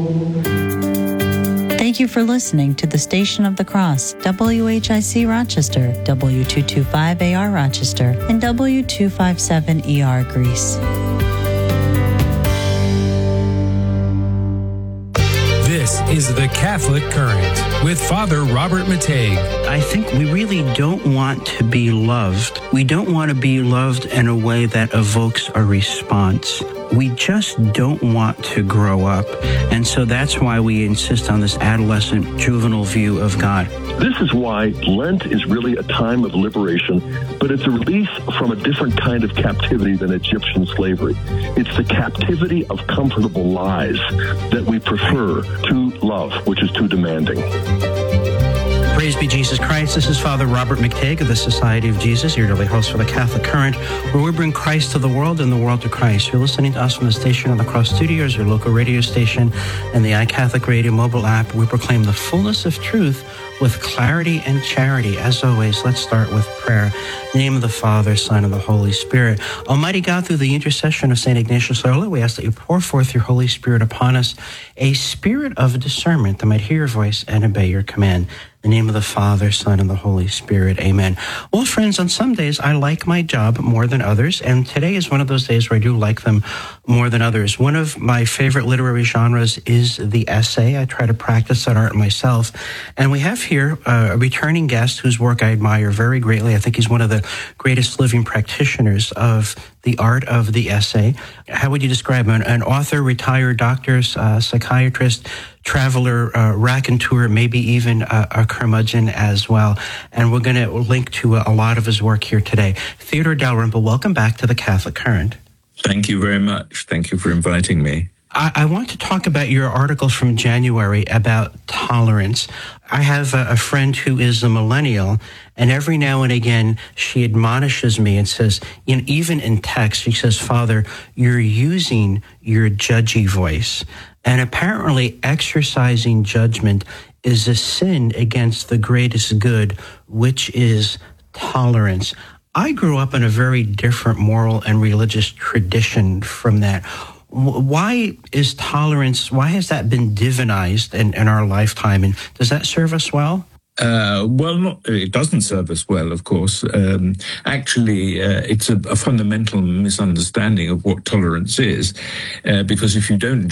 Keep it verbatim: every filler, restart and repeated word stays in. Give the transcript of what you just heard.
Thank you for listening to the Station of the Cross, W H I C Rochester, W two twenty-five A R Rochester, and W two fifty-seven E R Greece. This is the Catholic Current with Father Robert Matei. I think we really don't want to be loved. We don't want to be loved in a way that evokes a response. We just don't want to grow up. And so that's why we insist on this adolescent, juvenile view of God. This is why Lent is really a time of liberation, but it's a release from a different kind of captivity than Egyptian slavery. It's the captivity of comfortable lies that we prefer to love, which is too demanding. Praise be Jesus Christ. This is Father Robert McTague of the Society of Jesus, your daily host for the Catholic Current, where we bring Christ to the world and the world to Christ. You're listening to us from the Station on the Cross Studios, your local radio station, and the iCatholic Radio mobile app. We proclaim the fullness of truth with clarity and charity. As always, let's start with prayer. In the name of the Father, Son, and the Holy Spirit. Almighty God, through the intercession of Saint Ignatius Loyola, we ask that you pour forth your Holy Spirit upon us, a spirit of discernment that might hear your voice and obey your command. In the name of the Father, Son, and the Holy Spirit. Amen. Well, friends, on some days I like my job more than others, and today is one of those days where I do like them more than others. One of my favorite literary genres is the essay. I try to practice that art myself. And we have here uh, a returning guest whose work I admire very greatly. I think he's one of the greatest living practitioners of the art of the essay. How would you describe him? An author, retired doctor, uh, psychiatrist, traveler, uh, raconteur, maybe even a, a curmudgeon as well. And we're going to link to a, a lot of his work here today. Theodore Dalrymple, welcome back to the Catholic Current. Thank you very much. Thank you for inviting me. I, I want to talk about your article from January about tolerance. I have a, a friend who is a millennial, and every now and again she admonishes me and says, you know, even in text, she says, Father, you're using your judgy voice. And apparently exercising judgment is a sin against the greatest good, which is tolerance. I grew up in a very different moral and religious tradition from that. Why is tolerance, why has that been divinized in, in our lifetime? And does that serve us well? Uh, well, not, it doesn't serve us well, of course. Um, actually, uh, it's a, a fundamental misunderstanding of what tolerance is, uh, because if you don't